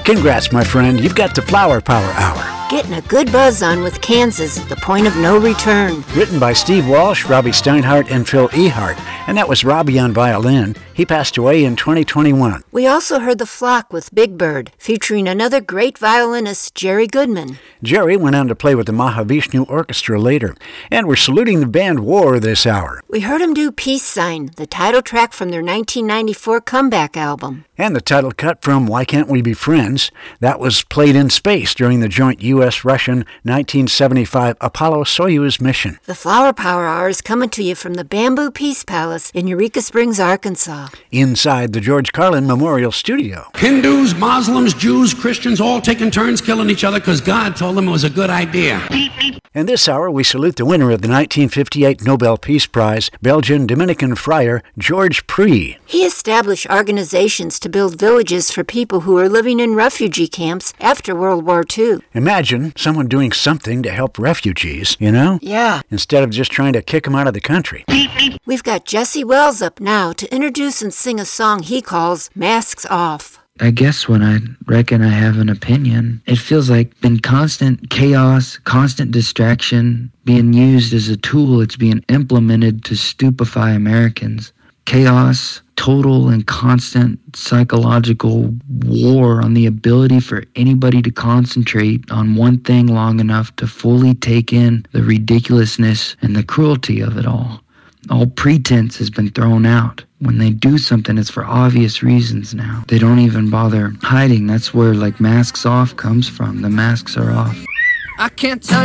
Congrats, my friend. You've got the Flower Power Hour. Getting a good buzz on with Kansas, the point of no return. Written by Steve Walsh, Robbie Steinhardt, and Phil Ehart. And that was Robbie on violin. He passed away in 2021. We also heard The Flock with Big Bird, featuring another great violinist, Jerry Goodman. Jerry went on to play with the Mahavishnu Orchestra later. And we're saluting the band War this hour. We heard him do Peace Sign, the title track from their 1994 comeback album. And the title cut from Why Can't We Be Friends? That was played in space during the joint U.S.-Russian 1975 Apollo-Soyuz mission. The Flower Power Hour is coming to you from the Bamboo Peace Palace in Eureka Springs, Arkansas. Inside the George Carlin Memorial Studio. Hindus, Muslims, Jews, Christians, all taking turns killing each other because God told them it was a good idea. And this hour, we salute the winner of the 1958 Nobel Peace Prize, Belgian Dominican friar George Pree. He established organizations to build villages for people who were living in refugee camps after World War II. Imagine someone doing something to help refugees, you know? Yeah. Instead of just trying to kick them out of the country. We've got Jesse Wells up now to introduce and sing a song he calls Masks Off. I guess when I reckon I have an opinion, it feels like in constant chaos, constant distraction, being used as a tool, it's being implemented to stupefy Americans. Chaos, total and constant psychological war on the ability for anybody to concentrate on one thing long enough to fully take in the ridiculousness and the cruelty of it all. All pretense has been thrown out. When they do something, it's for obvious reasons now. They don't even bother hiding. That's where, like, Masks Off comes from. The masks are off. I can't tell